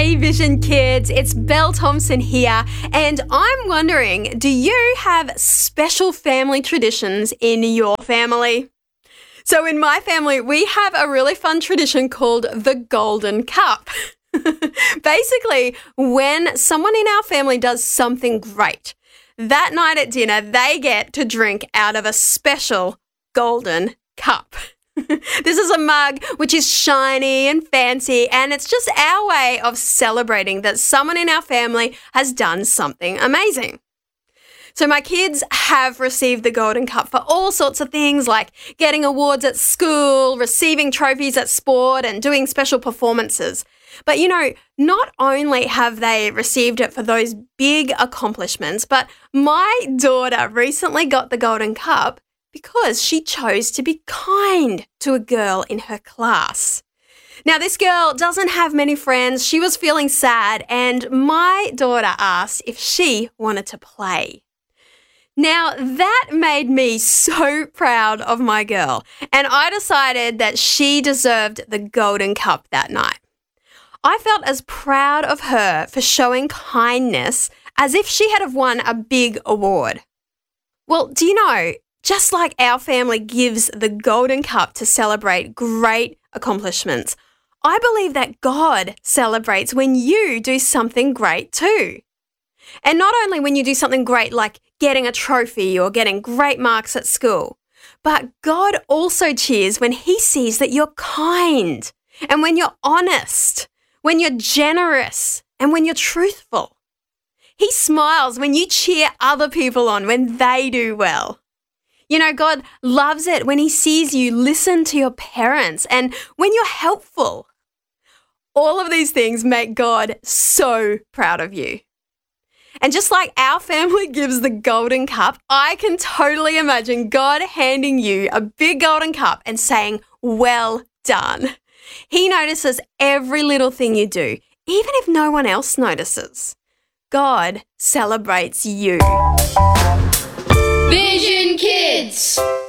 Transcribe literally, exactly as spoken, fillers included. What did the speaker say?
Hey Vision Kids, it's Belle Thompson here, and I'm wondering, do you have special family traditions in your family? So in my family, we have a really fun tradition called the Golden Cup. Basically, when someone in our family does something great, that night at dinner, they get to drink out of a special golden cup. This is a mug which is shiny and fancy, and it's just our way of celebrating that someone in our family has done something amazing. So my kids have received the Golden Cup for all sorts of things like getting awards at school, receiving trophies at sport, and doing special performances. But, you know, not only have they received it for those big accomplishments, but my daughter recently got the Golden Cup because she chose to be kind to a girl in her class. Now, this girl doesn't have many friends. She was feeling sad, and my daughter asked if she wanted to play. Now, that made me so proud of my girl, and I decided that she deserved the Golden Cup that night. I felt as proud of her for showing kindness as if she had have won a big award. Well, do you know, just like our family gives the Golden Cup to celebrate great accomplishments, I believe that God celebrates when you do something great too. And not only when you do something great like getting a trophy or getting great marks at school, but God also cheers when He sees that you're kind and when you're honest, when you're generous and when you're truthful. He smiles when you cheer other people on when they do well. You know, God loves it when He sees you listen to your parents and when you're helpful. All of these things make God so proud of you. And just like our family gives the Golden Cup, I can totally imagine God handing you a big golden cup and saying, "Well done." He notices every little thing you do, even if no one else notices. God celebrates you. Vision Kids.